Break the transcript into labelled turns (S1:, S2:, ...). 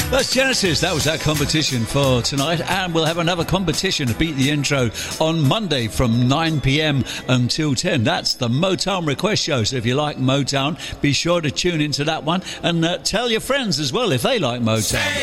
S1: That's Genesis. That was our competition for tonight, and we'll have another competition to beat the intro on Monday from 9 p.m. until 10. That's the Motown Request Show. So if you like Motown, be sure to tune into that one, and tell your friends as well if they like Motown.